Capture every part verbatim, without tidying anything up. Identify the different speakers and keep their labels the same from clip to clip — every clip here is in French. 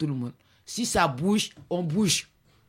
Speaker 1: tout le monde. Si ça bouge, on bouge.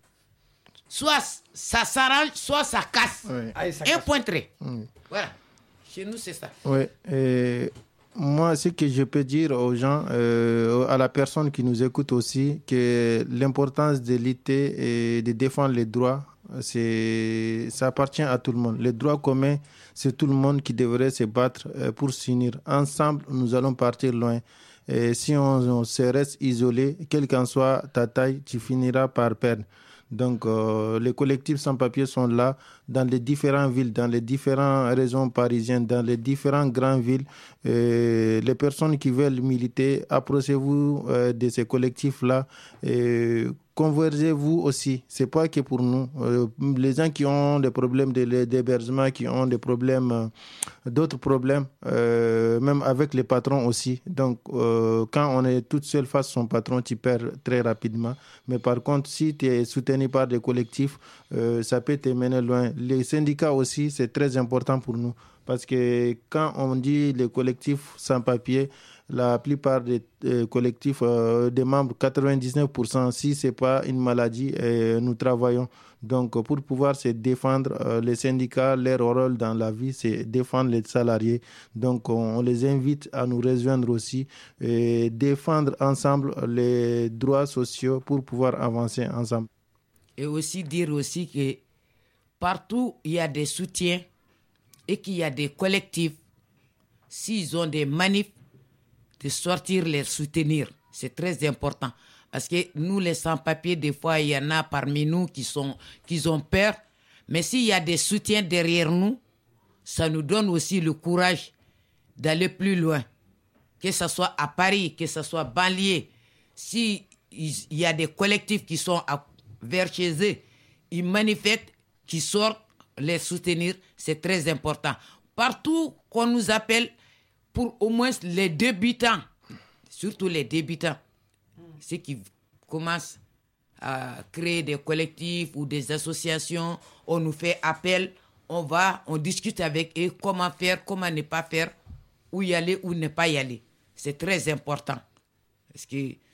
Speaker 1: Soit ça s'arrange, soit ça casse.
Speaker 2: Oui.
Speaker 1: Ah, ça Un casse. Point trait. Oui. Voilà. Chez nous, c'est ça.
Speaker 2: Oui. Et moi, ce que je peux dire aux gens, euh, à la personne qui nous écoute aussi, que l'importance de lutter et de défendre les droits, c'est, ça appartient à tout le monde. Les droits communs, c'est tout le monde qui devrait se battre pour s'unir. Ensemble, nous allons partir loin. Et si on, on se reste isolé, quelle qu'en soit ta taille, tu finiras par perdre. Donc, euh, les collectifs sans-papiers sont là dans les différentes villes, dans les différentes régions parisiennes, dans les différentes grandes villes. Et les personnes qui veulent militer, approchez-vous euh, de ces collectifs-là. Et convergez-vous aussi. C'est pas que pour nous. Euh, les gens qui ont des problèmes de, d'hébergement, qui ont des problèmes, euh, d'autres problèmes, euh, même avec les patrons aussi. Donc, euh, quand on est toute seule face à son patron, tu perds très rapidement. Mais par contre, si tu es soutenu par des collectifs, euh, ça peut te mener loin. Les syndicats aussi, c'est très important pour nous. Parce que quand on dit les collectifs sans papier, la plupart des euh, collectifs, euh, des membres, quatre-vingt-dix-neuf pour cent, si ce n'est pas une maladie, euh, nous travaillons. Donc, pour pouvoir se défendre, euh, les syndicats, leur rôle dans la vie, c'est défendre les salariés. Donc, on, on les invite à nous rejoindre aussi et défendre ensemble les droits sociaux pour pouvoir avancer ensemble.
Speaker 1: Et aussi dire aussi que partout, il y a des soutiens et qu'il y a des collectifs. S'ils ont des manifs, de sortir les soutenir. C'est très important. Parce que nous, les sans-papiers, des fois, il y en a parmi nous qui, sont, qui ont peur. Mais s'il y a des soutiens derrière nous, ça nous donne aussi le courage d'aller plus loin. Que ce soit à Paris, que ce soit banlieue. S'il y a des collectifs qui sont à, vers chez eux, ils manifestent, qui sortent les soutenir, c'est très important. Partout qu'on nous appelle, pour au moins les débutants, surtout les débutants, ceux qui commencent à créer des collectifs ou des associations, on nous fait appel, on va, on discute avec eux comment faire, comment ne pas faire, où y aller, où ne pas y aller. C'est très important. Parce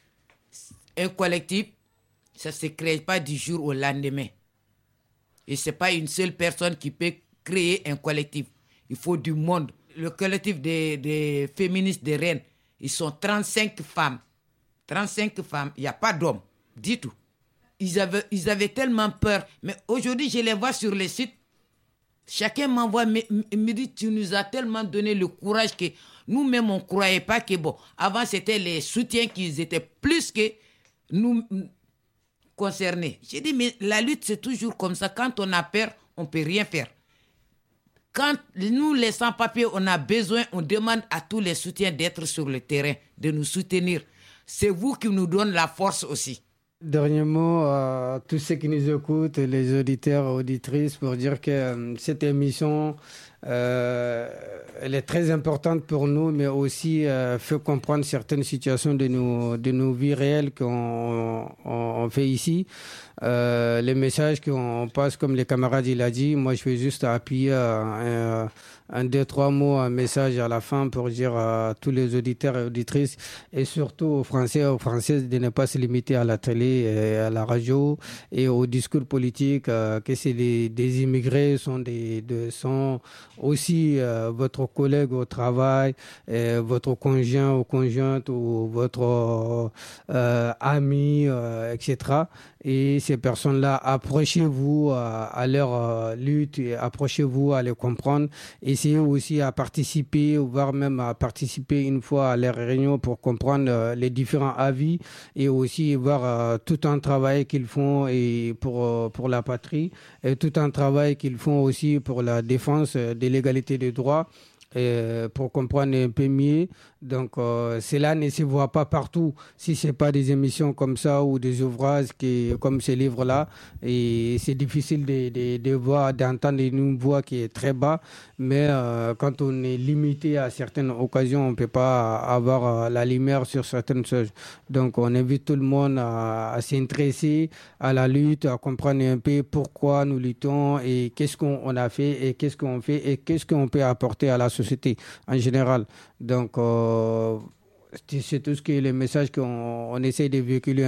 Speaker 1: qu'un collectif, ça ne se crée pas du jour au lendemain. Et ce n'est pas une seule personne qui peut créer un collectif. Il faut du monde. Le collectif des, des féministes de Rennes, ils sont trente-cinq femmes. trente-cinq femmes, il n'y a pas d'hommes, du tout. Ils avaient, ils avaient tellement peur. Mais aujourd'hui, je les vois sur les sites. Chacun m'envoie, me, me dit, tu nous as tellement donné le courage que nous-mêmes, on ne croyait pas que, bon, avant, c'était les soutiens qui étaient plus que nous concernés. J'ai dit, mais la lutte, c'est toujours comme ça. Quand on a peur, on ne peut rien faire. Quand nous, les sans-papiers, on a besoin, on demande à tous les soutiens d'être sur le terrain, de nous soutenir. C'est vous qui nous donnez la force aussi.
Speaker 3: Dernier mot à tous ceux qui nous écoutent, les auditeurs et auditrices, pour dire que euh, cette émission, euh, elle est très importante pour nous, mais aussi euh, fait comprendre certaines situations de nos, de nos vies réelles qu'on on, on fait ici. Euh, les messages qu'on passe, comme les camarades il a dit, moi je vais juste appuyer euh, un, un, deux, trois mots, un message à la fin pour dire à tous les auditeurs et auditrices, et surtout aux Français et aux Françaises, de ne pas se limiter à la télé, et à la radio et au discours politique, euh, que c'est des, des immigrés, sont, des, de, sont aussi euh, votre collègue au travail, et votre conjoint ou conjointe ou votre euh, ami, euh, et cetera. Et ces personnes-là, approchez-vous à, à leur euh, lutte, et approchez-vous à les comprendre. Essayez aussi à participer, voire même à participer une fois à leurs réunions pour comprendre euh, les différents avis et aussi voir euh, tout un travail qu'ils font et pour, euh, pour la patrie et tout un travail qu'ils font aussi pour la défense de l'égalité des droits. Et pour comprendre un peu mieux. Donc, euh, cela ne se voit pas partout si ce n'est pas des émissions comme ça ou des ouvrages qui, comme ces livres-là. Et c'est difficile de, de, de voir, d'entendre une voix qui est très bas. Mais euh, quand on est limité à certaines occasions, on ne peut pas avoir la lumière sur certaines choses. Donc, on invite tout le monde à, à s'intéresser à la lutte, à comprendre un peu pourquoi nous luttons et qu'est-ce qu'on a fait et qu'est-ce qu'on fait et qu'est-ce qu'on peut apporter à la société en général. Donc, euh, c'est tout ce qui est le message qu'on on essaie de véhiculer